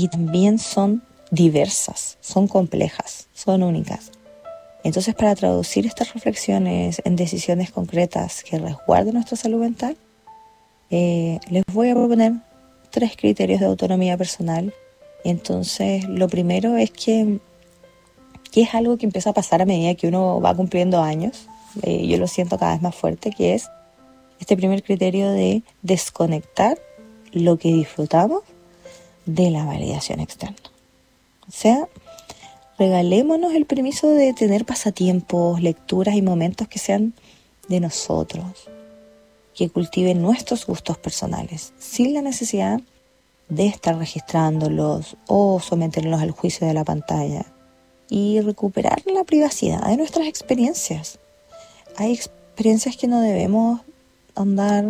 y también son diversas, son complejas, son únicas. Entonces, para traducir estas reflexiones en decisiones concretas que resguarden nuestra salud mental, les voy a proponer 3 criterios de autonomía personal. Entonces, lo primero es que es algo que empieza a pasar a medida que uno va cumpliendo años. Yo lo siento cada vez más fuerte, que es este primer criterio de desconectar lo que disfrutamos de la validación externa. O sea, regalémonos el permiso de tener pasatiempos, lecturas y momentos que sean de nosotros, que cultiven nuestros gustos personales, sin la necesidad de estar registrándolos o someterlos al juicio de la pantalla, y recuperar la privacidad de nuestras experiencias. Hay experiencias que no debemos andar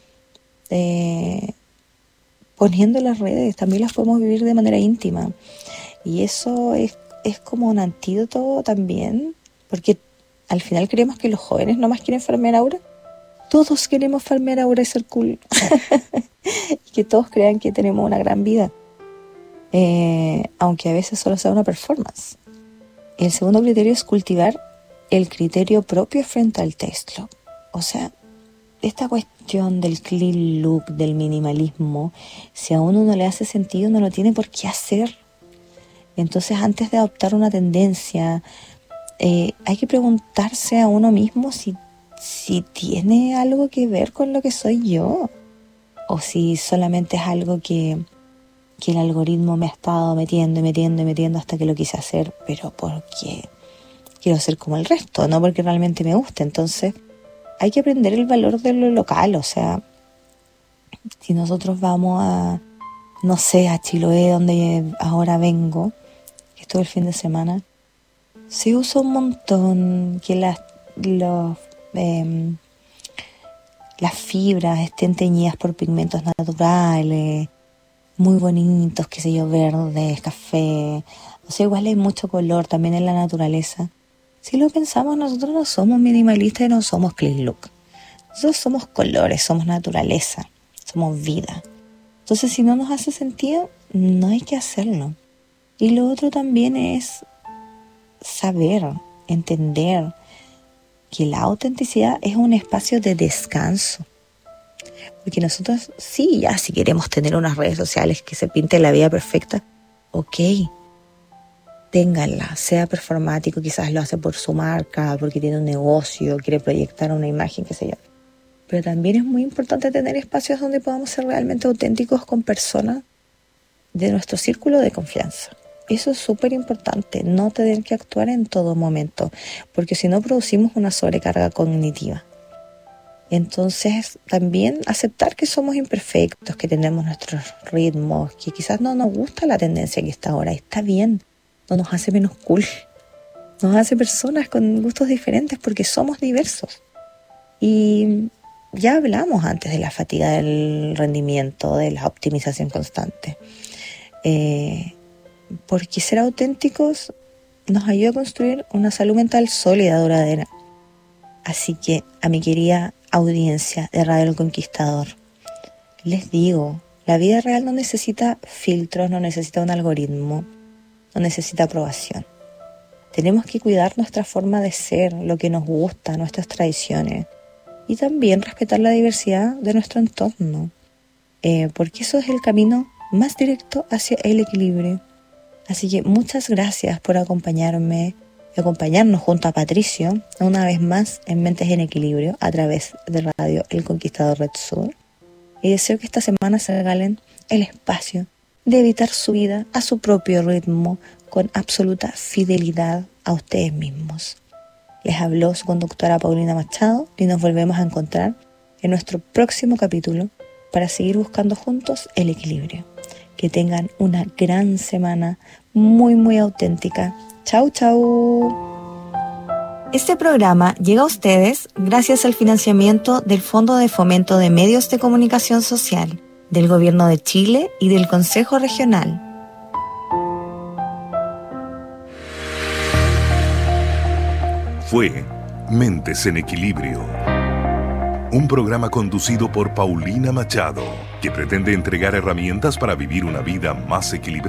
poniendo en las redes, también las podemos vivir de manera íntima. Y eso es como un antídoto también, porque al final creemos que los jóvenes nomás quieren farmear aura. Todos queremos farmear aura y ser cool. Y que todos crean que tenemos una gran vida. Aunque a veces solo sea una performance. El segundo criterio es cultivar el criterio propio frente al texto. O sea, esta cuestión del clean look, del minimalismo, si a uno no le hace sentido, no lo tiene por qué hacer. Entonces, antes de adoptar una tendencia, hay que preguntarse a uno mismo si tiene algo que ver con lo que soy yo, o si solamente es algo que el algoritmo me ha estado metiendo hasta que lo quise hacer, pero porque quiero ser como el resto, no porque realmente me guste. Entonces, hay que aprender el valor de lo local. O sea, si nosotros vamos a, no sé, a Chiloé, donde ahora vengo, que estuve el fin de semana, se usa un montón que las fibras estén teñidas por pigmentos naturales, muy bonitos, qué sé yo, verdes, café. O sea, igual hay mucho color también en la naturaleza. Si lo pensamos, nosotros no somos minimalistas y no somos clean look. Nosotros somos colores, somos naturaleza, somos vida. Entonces, si no nos hace sentido, no hay que hacerlo. Y lo otro también es saber, entender que la autenticidad es un espacio de descanso. Porque nosotros, sí, ya si queremos tener unas redes sociales que se pinte la vida perfecta, ok, ténganla, sea performático, quizás lo hace por su marca, porque tiene un negocio, quiere proyectar una imagen, qué sé yo. Pero también es muy importante tener espacios donde podamos ser realmente auténticos con personas de nuestro círculo de confianza. Eso es súper importante, no tener que actuar en todo momento, porque si no producimos una sobrecarga cognitiva. Entonces, también aceptar que somos imperfectos, que tenemos nuestros ritmos, que quizás no nos gusta la tendencia que está ahora. Está bien, no nos hace menos cool. Nos hace personas con gustos diferentes porque somos diversos. Y ya hablamos antes de la fatiga del rendimiento, de la optimización constante. Porque ser auténticos nos ayuda a construir una salud mental sólida, duradera. Así que, a mi querida audiencia de Radio El Conquistador, les digo, la vida real no necesita filtros, no necesita un algoritmo, no necesita aprobación. Tenemos que cuidar nuestra forma de ser, lo que nos gusta, nuestras tradiciones, y también respetar la diversidad de nuestro entorno, porque eso es el camino más directo hacia el equilibrio. Así que muchas gracias por acompañarnos junto a Patricio, una vez más en Mentes en Equilibrio, a través de Radio El Conquistador Red Sur. Y deseo que esta semana se regalen el espacio de evitar su vida a su propio ritmo, con absoluta fidelidad a ustedes mismos. Les habló su conductora Paulina Machado y nos volvemos a encontrar en nuestro próximo capítulo para seguir buscando juntos el equilibrio. Que tengan una gran semana muy, muy auténtica. Chau, chau. Este programa llega a ustedes gracias al financiamiento del Fondo de Fomento de Medios de Comunicación Social, del Gobierno de Chile y del Consejo Regional. Fue Mentes en Equilibrio, un programa conducido por Paulina Machado, que pretende entregar herramientas para vivir una vida más equilibrada.